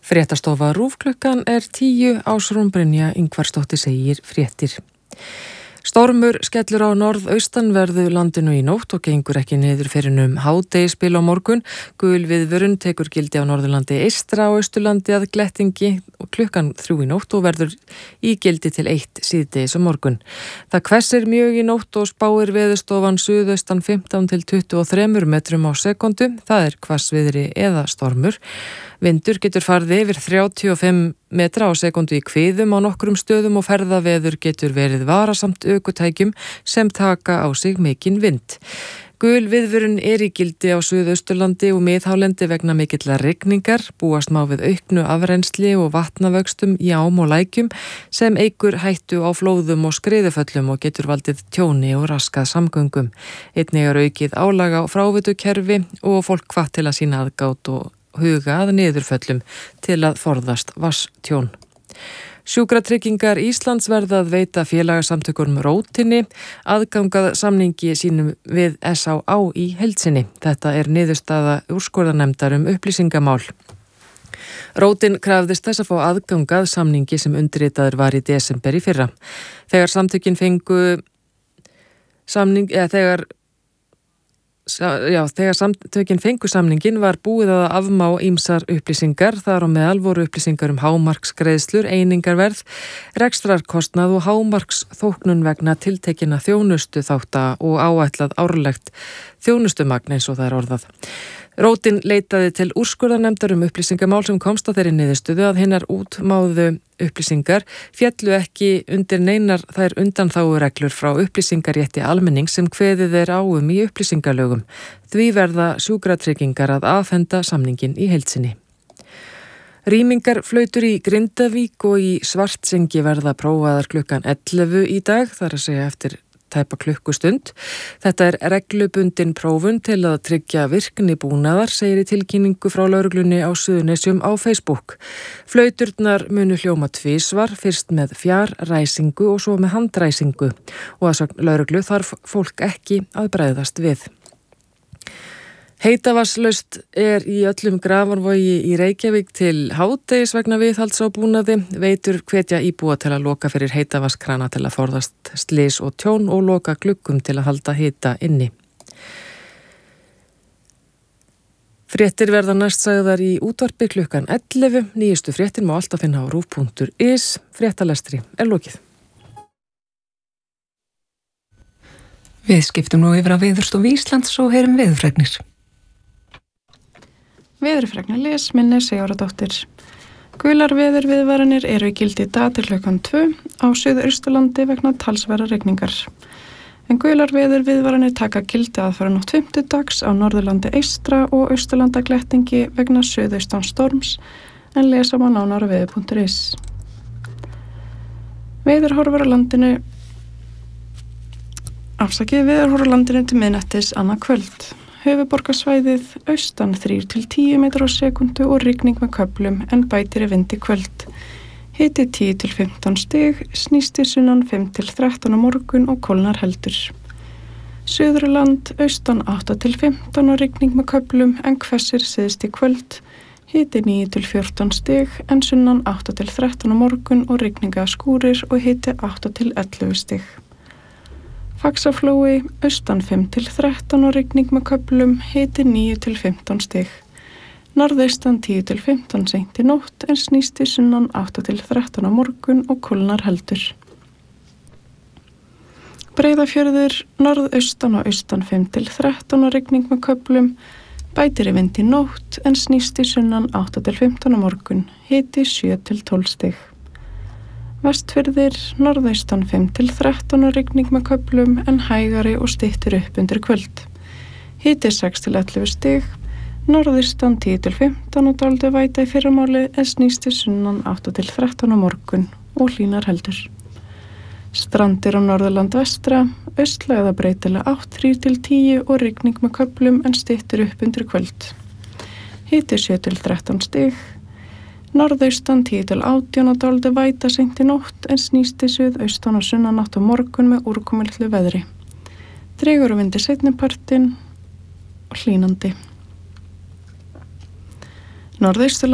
Fréttastofa RÚV klukkan 10 Ásrún Brynja Ingvarsdóttir segir fréttir. Stormur skellur á norðaustanverðu landinu í nótt og gengur ekki niður fyrir hádegisbil á morgun. Gul viðvörun tekur gildi á Norðurlandi eystra og Austurlandi að Glettingi klukkan 3 í nótt og verður í gildi til 1 síðdegis á morgun. Það hvessir mjög í nótt og spáir Veðurstofan suðaustan 15 til 23 metrum á sekundu. Það hvassviðri eða stormur. Vindur getur farið yfir 35 metra á sekundu í kviðum á nokkrum stöðum og ferðaveður getur verið varasamt ökutækjum sem taka á sig mikinn vind. Gul viðvörun í gildi á Suðausturlandi og miðhálendi vegna mikillar rigningar, búast má við auknu afrennsli og vatnavöxtum í ám og lækjum sem eykur hættu á flóðum og skriðuföllum og getur valdið tjóni og raskað samgöngum. Einnig aukið álag á frávitukerfi og fólk hvatt til að sýna aðgát og huga að niðurföllum til að forðast vatnstjón. Sjúkratryggingar Íslands verða að veita félagasamtökunum Rótinni aðgangað samningi sínum við SÁÁ í heild sinni. Þetta niðurstaða úrskurðarnefndar upplýsingamál. Rótin krafðist þess að fá aðgangað samningi sem undirritaður var í desember í fyrra. Þegar samtökin fengu samningin var búið að afmá ýmsar upplýsingar, þar á meðal voru upplýsingar hámarksgreiðslur, einingarverð, rekstrarkostnað og hámarksþóknun vegna tiltekinna þjónustu þátta og áætlað árlegt þjónustumagn eins og það orðað. Rótin leitaði til úrskurðarnefndar upplýsingamál sem komst að þeirri niðurstöðu að hinnar útmáðu upplýsingar féllu ekki undir neinar þær undanþágureglur frá upplýsingarétti almennings sem kveðið á í upplýsingalögum. Því verða sjúkratryggingar að afhenda samningin í heild sinni. Rýmingarflautur í Grindavík og í Svartsengi verða prófaðar klukkan 11 í dag, þar að segja eftir tæpa klukkustund. Þetta reglubundin prófun til að tryggja virkni búnaðar, segir í tilkynningu frá lögreglunni á Suðurnesjum á Facebook. Flauturnar munu hljóma tvisvar, fyrst með fjarræsingu og svo með handræsingu og að sögn lögreglu þarf fólk ekki að bregðast við. Heitavatnslaust í öllum Grafarvogi í Reykjavík til hádegis vegna viðhalds á búnaði. Veitur hvetja íbúa til að loka fyrir heitavatnskrana til að forðast slys og tjón og loka gluggum til að halda hita inni. Fréttir verða næst sagðar í útvarpi klukkan 11. Nýjustu fréttir má alltaf finna á rúv.is. Fréttalestri lokið. Við skiptum nú yfir á Veðurstofu Íslands og heyrum veðurfregnir. Veðurfregnir minni Sigurðardóttir. Gular veðurviðvaranir í gildi í dag til klukkan 2 á Suðausturlandi vegna talsverðar rigningar. En gular veðurviðvaranir taka gildi aðfaranótt 5. á Norðurlandi eystra og Austurlanda Glettingi vegna suðaustan storms, en lesa má nánar á veður.is. Veðurhorfur á landinu til miðnættis annað kvöld. Höfuðborgarsvæðið austan 3 til 10 metrar á sekundu og rigning með köflum en bætir í vindi kvöld. Hiti 10 til 15 stig, snýst í sunnan 5 til 13 á morgun og kólnar heldur. Suðurland austan 8 til 15 og rigning með köflum en hvessir syðst í kvöld. Hiti 9 til 14 stig en sunnan 8 til 13 á morgun og rigninga skúrir og hiti 8 til 11 stig. Faxaflói austan 5 til 13 og rigning með köflum, hiti 9 til 15 stig. Norðaustan 10 til 15 seint í nótt en snýst í sunnan 8 til 13 á morgun og kólnar heldur. Breiðafjörður norðaustan og austan 5 til 13 og rigning með köflum, bætir í vind í nótt en snýst í sunnan 8 til 15 á morgun, hiti 7 til 12 stig. Vestfirðir norðaustan 5 til 13 og rigning með köflum en hægari og styttir upp undir kvöld. Hiti 6 til 11 stig, norðaustan 10 til 15 og dálítið væta í fyrramáli en snýst í sunnan 8 til 13 á morgun og hlýnar heldur. Strandir á Norðurland vestra, austlægða breytilega 8 3 til 10 og rigning með köflum en styttir upp undir kvöld. Hiti 7 til 13 stig, norðaustan 10 til 18 og dálítið væta seint í nótt en snýst í suðaustan og sunnanátt á morgun með úrkomulitlu veðri. Dregur og vindi seinnipartinn og hlýnandi. Norðausturland